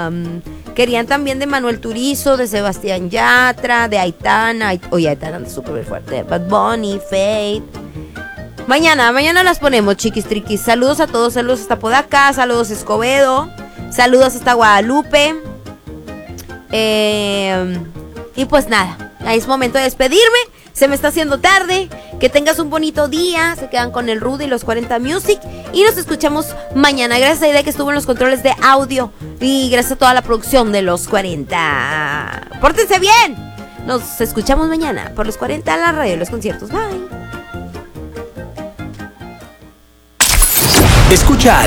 Querían también de Manuel Turizo, de Sebastián Yatra, de Aitana. Oye, Aitana anda súper fuerte. Bad Bunny, Faith. Mañana las ponemos, chiquis triquis. Saludos a todos, saludos hasta Podaca, saludos a Escobedo, saludos hasta Guadalupe. Y pues nada, es momento de despedirme. Se me está haciendo tarde. Que tengas un bonito día. Se quedan con el Rudy y los 40 Music. Y nos escuchamos mañana. Gracias a Ida que estuvo en los controles de audio. Y gracias a toda la producción de los 40. ¡Pórtense bien! Nos escuchamos mañana por los 40 a la radio de los conciertos. Bye. Escucha